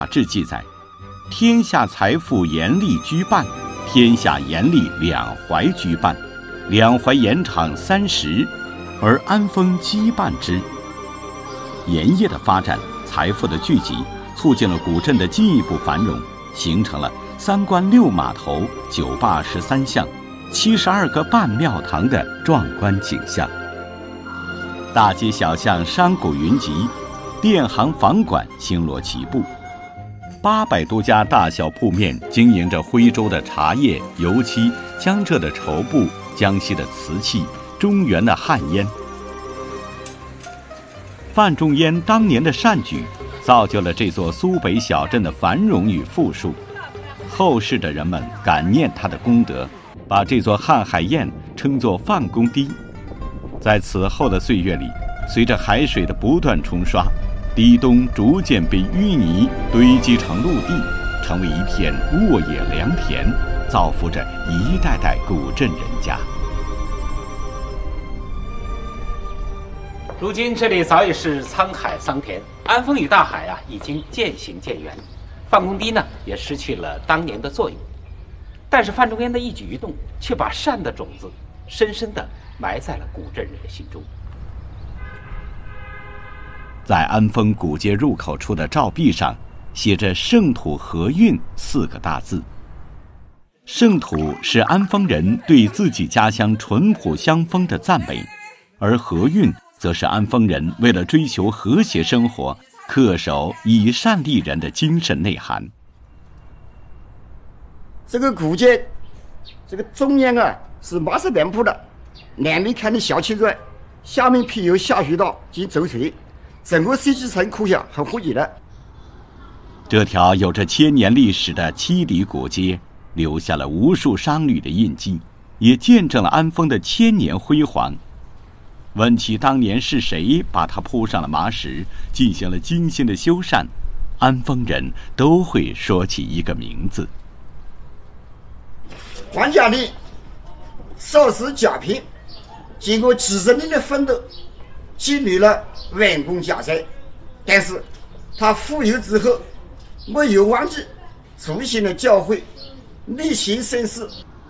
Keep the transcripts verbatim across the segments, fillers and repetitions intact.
志》记载：天下财富严厉居半，天下严厉两淮居半，两淮盐场三十，而安丰羁绊之。盐业的发展，财富的聚集，促进了古镇的进一步繁荣，形成了三关六码头、九坝十三巷、七十二个半庙堂的壮观景象。大街小巷商贾云集，店行房馆星罗棋布，八百多家大小铺面经营着徽州的茶叶、油漆，江浙的绸布，江西的瓷器，中原的旱烟。范仲淹当年的善举，造就了这座苏北小镇的繁荣与富庶。后世的人们感念他的功德，把这座瀚海堰称作范公堤。在此后的岁月里，随着海水的不断冲刷，堤东逐渐被淤泥堆积成陆地，成为一片沃野良田，造福着一代代古镇人家。 如今这里早已是沧海桑田，安丰与大海啊已经渐行渐远，范公堤呢也失去了当年的作用。但是范仲淹的一举一动，却把善的种子深深地埋在了古镇人的心中。 在安丰古街入口处的照壁上，写着“圣土和韵”四个大字。圣土是安丰人对自己家乡淳朴乡风的赞美，而和韵则是安丰人为了追求和谐生活，恪守以善立人的精神内涵。 这个古街，这个中央啊是马式店铺的，南面看的小青砖，下面辟有下水道及走水，整个设计成可想很合理的。 这条有着千年历史的七里古街，留下了无数商旅的印记，也见证了安丰的千年辉煌。问起当年是谁把它铺上了麻石，进行了精心的修缮，安丰人都会说起一个名字： 黄家令少时甲平，经过几十年的奋斗，积累了万功家财，但是他富有之后，没有忘记祖先的教诲，立行绅士。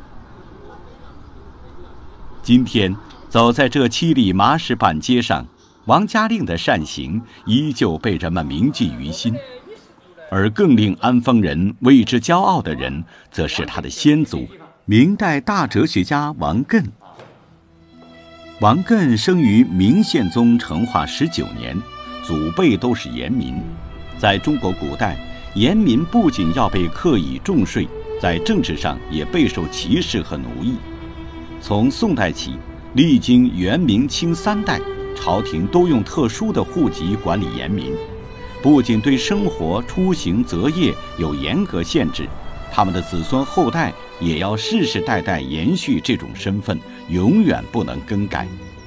今天走在这七里麻石板街上，王家令的善行依旧被人们铭记于心。而更令安丰人为之骄傲的人，则是他的先祖，明代大哲学家王艮。王艮生于明宪宗成化十九年，祖辈都是盐民。在中国古代，盐民不仅要被课以重税，在政治上也备受歧视和奴役。从宋代起，历经元明清三代，朝廷都用特殊的户籍管理盐民，不仅对生活、出行、择业有严格限制，他们的子孙后代也要世世代代延续这种身份，永远不能更改。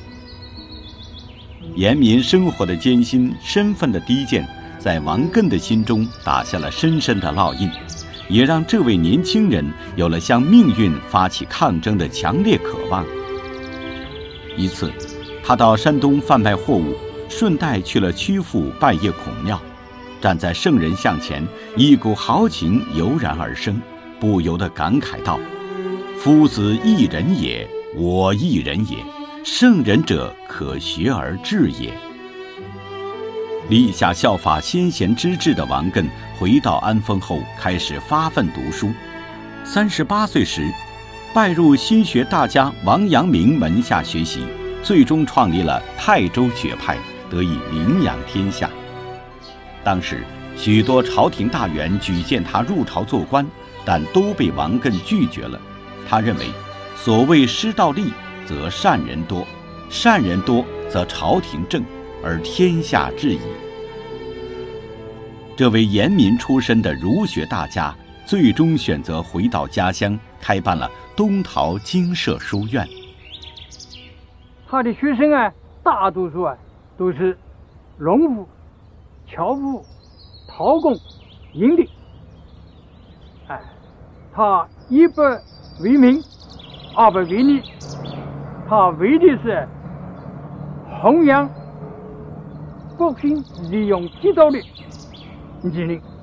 盐民生活的艰辛、身份的低贱，在王艮的心中打下了深深的烙印，也让这位年轻人有了向命运发起抗争的强烈渴望。一次，他到山东贩卖货物，顺带去了曲阜拜谒孔庙，站在圣人像前，一股豪情油然而生，不由得感慨道：“夫子一人也，我一人也，圣人者可学而致也。”立下效法先贤之志的王艮回到安丰后，开始发奋读书。三十八岁时，拜入心学大家王阳明门下学习，最终创立了泰州学派，得以名扬天下。当时许多朝廷大员举荐他入朝做官，但都被王艮拒绝了。他认为，所谓师道立，则善人多；善人多，则朝廷正，而天下治矣。这位盐民出身的儒学大家，最终选择回到家乡，开办了东陶精舍书院。 他的学生啊，大多数啊都是农夫、樵夫、陶工、营吏。哎，他一不为民，二不为利，他为的是弘扬国兴利用地道的理念。